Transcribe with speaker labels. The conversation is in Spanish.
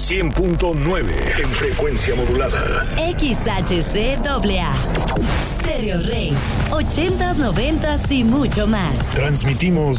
Speaker 1: 100.9 en frecuencia modulada.
Speaker 2: XHCAA. Stereo Rey. 80s, 90s y mucho más.
Speaker 1: Transmitimos